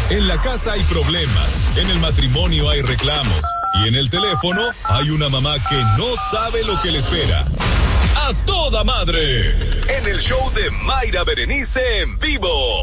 En la casa hay problemas, en el matrimonio hay reclamos y en el teléfono hay una mamá que no sabe lo que le espera. ¡A toda madre! En el show de Mayra Berenice en vivo.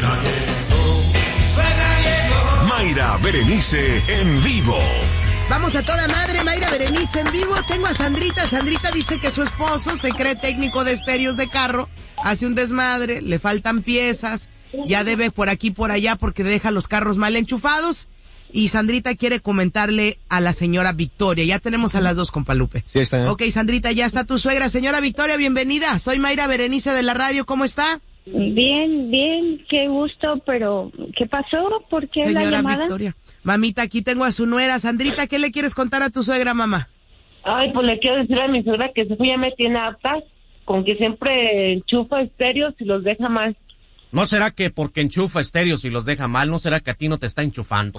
Mayra Berenice en vivo. Vamos a toda madre, Mayra Berenice en vivo. Tengo a Sandrita. Sandrita dice que su esposo se cree técnico de estéreos de carro, hace un desmadre, le faltan piezas, ya debe por aquí por allá porque deja los carros mal enchufados. Y Sandrita quiere comentarle a la señora Victoria. Ya tenemos a las dos, compa Lupe. Sí, está bien. Ok, Sandrita, ya está tu suegra. Señora Victoria, bienvenida. Soy Mayra Berenice de la radio. ¿Cómo está? Bien, qué gusto, pero ¿qué pasó? ¿Por qué señora la llamada? Victoria. Mamita, aquí tengo a su nuera. Sandrita, ¿qué le quieres contar a tu suegra, mamá? Ay, pues le quiero decir a mi suegra que su ya me tiene harta con que siempre enchufa estéreos y los deja mal. ¿No será que porque enchufa estéreos y los deja mal, no será que a ti no te está enchufando?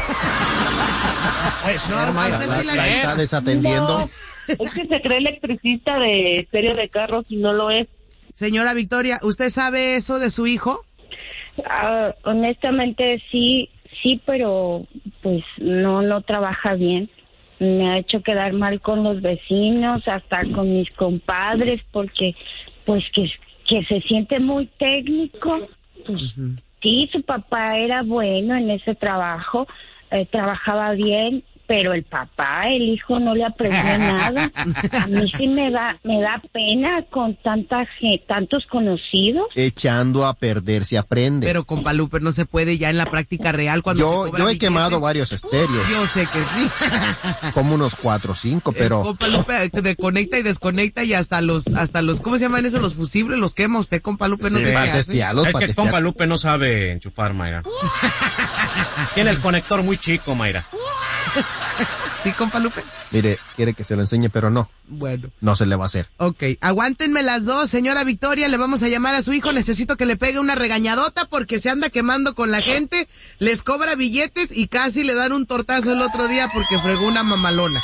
Pues no, Mayra, la está desatendiendo. No, es que se cree electricista de estéreo de carros y no lo es. Señora Victoria, ¿usted sabe eso de su hijo? Honestamente sí, pero pues no trabaja bien. Me ha hecho quedar mal con los vecinos, hasta con mis compadres, porque pues que se siente muy técnico. Pues sí, su papá era bueno en ese trabajo, trabajaba bien, pero el hijo no le aprendió nada. A mí sí me da pena con tantos conocidos. Echando a perder se aprende. Pero compa Lupe, no se puede ya en la práctica real cuando yo he quemado varios estéreos. Yo sé que sí. Como unos 4 o 5, pero compa Lupe conecta y desconecta y hasta los ¿cómo se llaman eso? Los fusibles los quema usted, compa Lupe, no sé qué hace. Es que compa Lupe no sabe enchufar, Mayra. Tiene el conector muy chico, Mayra. ¿Sí, compa Lupe? Mire, quiere que se lo enseñe, pero no. Bueno. No se le va a hacer. Ok, aguántenme las dos, señora Victoria, le vamos a llamar a su hijo, necesito que le pegue una regañadota porque se anda quemando con la gente, les cobra billetes y casi le dan un tortazo el otro día porque fregó una mamalona.